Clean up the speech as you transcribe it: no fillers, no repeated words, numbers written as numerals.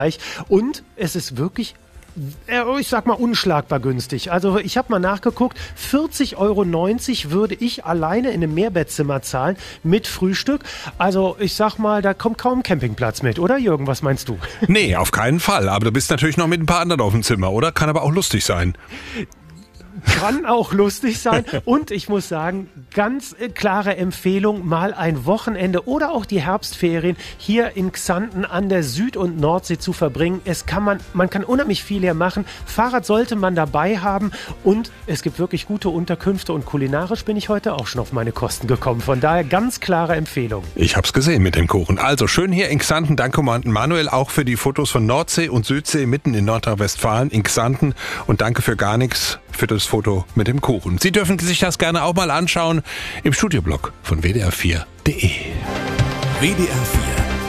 Und es ist wirklich, ich sag mal, unschlagbar günstig. Also ich habe mal nachgeguckt, 40,90 € würde ich alleine in einem Mehrbettzimmer zahlen mit Frühstück. Also ich sag mal, da kommt kaum Campingplatz mit, oder Jürgen, was meinst du? Nee, auf keinen Fall. Aber du bist natürlich noch mit ein paar anderen auf dem Zimmer, oder? Kann aber auch lustig sein. Kann auch lustig sein und ich muss sagen, ganz klare Empfehlung, mal ein Wochenende oder auch die Herbstferien hier in Xanten an der Süd- und Nordsee zu verbringen. Man kann unheimlich viel hier machen. Fahrrad sollte man dabei haben und es gibt wirklich gute Unterkünfte und kulinarisch bin ich heute auch schon auf meine Kosten gekommen. Von daher ganz klare Empfehlung. Ich hab's gesehen mit dem Kuchen. Also schön hier in Xanten. Danke Manuel auch für die Fotos von Nordsee und Südsee mitten in Nordrhein-Westfalen in Xanten und danke für gar nichts für das Foto mit dem Kuchen. Sie dürfen sich das gerne auch mal anschauen im Studioblog von WDR4.de. WDR 4